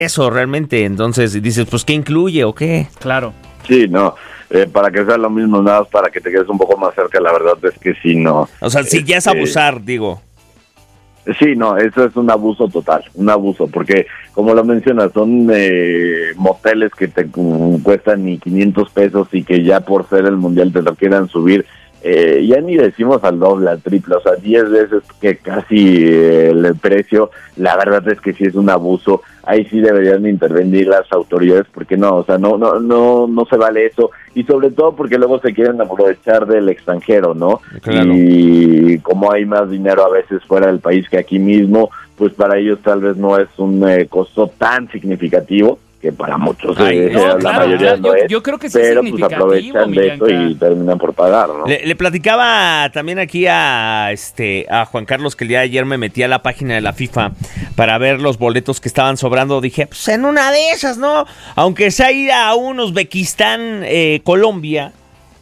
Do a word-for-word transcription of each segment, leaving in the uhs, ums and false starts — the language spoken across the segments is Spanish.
eso realmente. Entonces dices, pues, ¿qué incluye o qué? Claro. Sí, no, eh, para que sea lo mismo, nada más para que te quedes un poco más cerca, la verdad es que sí, no. O sea, si ya es Este, abusar, digo. Sí, no, eso es un abuso total, un abuso, porque como lo mencionas, son eh, moteles que te cu- cuestan ni quinientos pesos y que ya por ser el mundial te lo quieran subir, eh, ya ni decimos al doble, al triple, o sea, diez veces que casi eh, el precio. La verdad es que sí es un abuso. Ahí sí deberían intervenir las autoridades, porque no, o sea, no, no, no, no se vale eso, y sobre todo porque luego se quieren aprovechar del extranjero, ¿no? Claro. Y como hay más dinero a veces fuera del país que aquí mismo, pues para ellos tal vez no es un eh, costo tan significativo, que para muchos Ay, eh, no, la claro, mayoría claro, no yo- es, yo creo que sí es pero pues significativo, aprovechan de eso Millanca. y terminan por pagar, ¿no? Le, le platicaba también aquí a este a Juan Carlos que el día de ayer me metí a la página de la FIFA para ver los boletos que estaban sobrando. Dije, pues en una de esas, ¿no? Aunque sea ir a un Uzbekistán, eh, Colombia,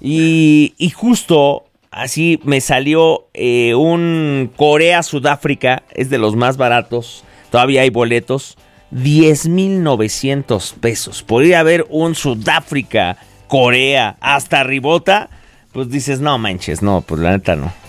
y, y justo así me salió eh, un Corea-Sudáfrica, es de los más baratos, todavía hay boletos, diez mil novecientos pesos. Por ir a ver un Sudáfrica, Corea, hasta Ribota, pues dices, no manches, no, pues la neta no.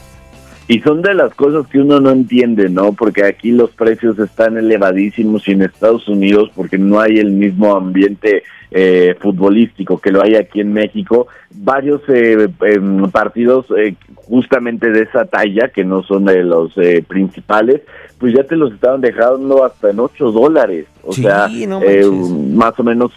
Y son de las cosas que uno no entiende, ¿no? Porque aquí los precios están elevadísimos y en Estados Unidos, porque no hay el mismo ambiente eh, futbolístico que lo hay aquí en México, varios eh, eh, partidos eh, justamente de esa talla, que no son de los eh, principales, pues ya te los estaban dejando hasta en ocho dólares. O Sí, sea, no eh, manches. más o menos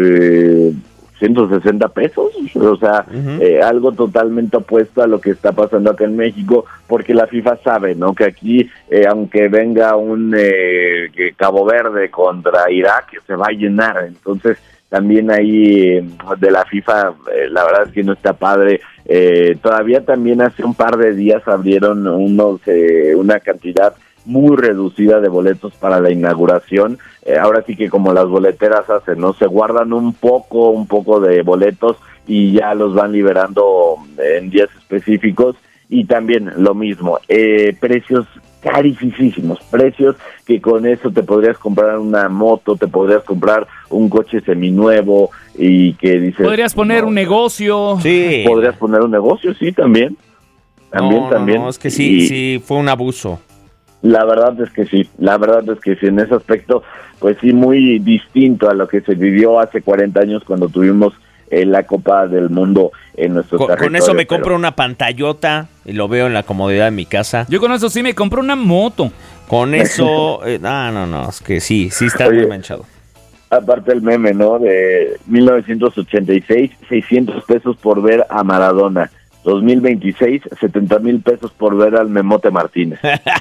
eh, ciento sesenta pesos, o sea, Ujú. eh, algo totalmente opuesto a lo que está pasando acá en México, porque la FIFA sabe, ¿no? Que aquí, eh, aunque venga un eh, que Cabo Verde contra Irak, se va a llenar. Entonces, también ahí eh, de la FIFA, eh, la verdad es que no está padre. Eh, todavía también hace un par de días abrieron unos eh, una cantidad muy reducida de boletos para la inauguración. Eh, ahora sí que como las boleteras hacen, ¿no? Se guardan un poco, un poco de boletos y ya los van liberando en días específicos. Y también lo mismo, eh, precios carísimos, precios que con eso te podrías comprar una moto, te podrías comprar un coche seminuevo y que dices... Podrías poner no, un negocio. Sí. Podrías poner un negocio, sí, también. También, no, también. No, es que sí, Y- sí, fue un abuso. La verdad es que sí, la verdad es que sí, en ese aspecto, pues sí, muy distinto a lo que se vivió hace cuarenta años cuando tuvimos eh, la Copa del Mundo en nuestro Con, territorio. con eso me pero- compro una pantallota y lo veo en la comodidad de mi casa. Yo con eso sí me compré una moto. Con eso, eh, no, no, no, es que sí, sí está Oye, muy manchado. Aparte el meme, ¿no? De mil novecientos ochenta y seis, seiscientos pesos por ver a Maradona. dos mil veintiséis, setenta mil pesos por ver al Memote Martínez.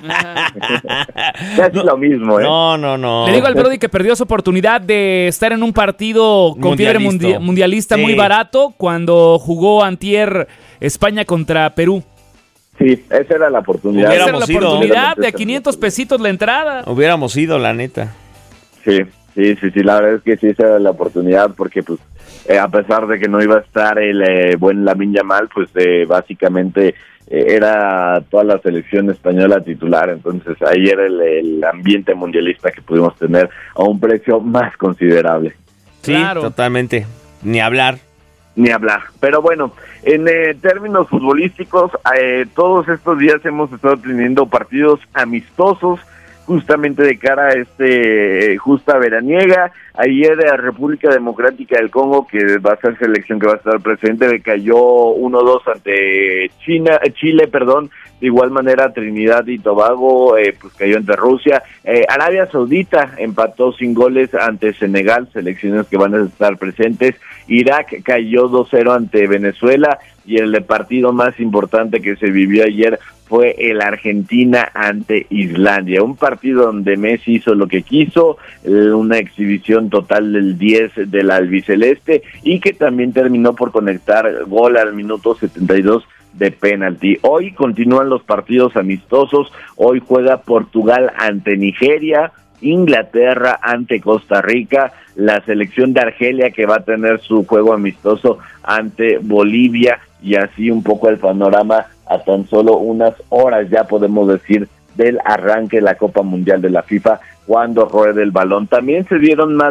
Casi No, lo mismo, ¿eh? No, no, no. Le digo al Brody que perdió su oportunidad de estar en un partido con fiebre Mundialista. mundi- mundialista Sí. muy barato cuando jugó antier España contra Perú. Sí, esa era la oportunidad. Esa era la Hubiéramos ido. oportunidad de a quinientos pesitos la entrada. Hubiéramos ido, la neta. Sí, sí, sí, sí, la verdad es que sí, esa era la oportunidad, porque pues eh, a pesar de que no iba a estar el eh, buen Lamine Yamal, pues eh, básicamente eh, era toda la selección española titular. Entonces ahí era el, el ambiente mundialista que pudimos tener a un precio más considerable. Sí, Claro. totalmente. Ni hablar. Ni hablar. Pero bueno, en eh, términos futbolísticos, eh, todos estos días hemos estado teniendo partidos amistosos justamente de cara a este eh, justa veraniega. Ayer eh, República Democrática del Congo, que va a ser selección que va a estar presente, le cayó uno dos ante China, eh, Chile, perdón. De igual manera Trinidad y Tobago eh, pues cayó ante Rusia. eh, Arabia Saudita empató sin goles ante Senegal, selecciones que van a estar presentes. Irak cayó dos cero ante Venezuela, y el partido más importante que se vivió ayer fue el Argentina ante Islandia, un partido donde Messi hizo lo que quiso, eh, una exhibición total del diez del albiceleste, y que también terminó por conectar gol al minuto setenta y dos de penalti. Hoy continúan los partidos amistosos. Hoy juega Portugal ante Nigeria, Inglaterra ante Costa Rica, la selección de Argelia que va a tener su juego amistoso ante Bolivia, y así un poco el panorama a tan solo unas horas ya podemos decir del arranque de la Copa Mundial de la FIFA cuando ruede el balón. También se dieron más